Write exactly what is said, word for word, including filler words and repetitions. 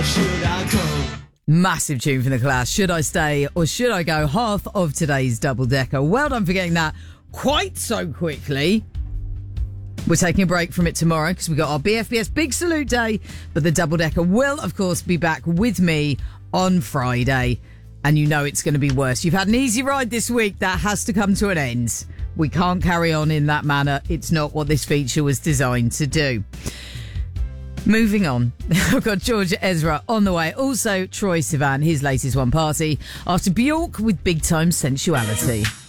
should I go? Massive tune from The Clash. Should I stay or should I go? Half of today's double decker. Well done for getting that quite so quickly. We're taking a break from it tomorrow because we got our B F B S Big Salute Day, but the double decker will, of course, be back with me on Friday. And you know it's going to be worse. You've had an easy ride this week. That has to come to an end. We can't carry on in that manner. It's not what this feature was designed to do. Moving on. I've got George Ezra on the way. Also, Troye Sivan, his latest one party. After Bjork with Big Time Sensuality.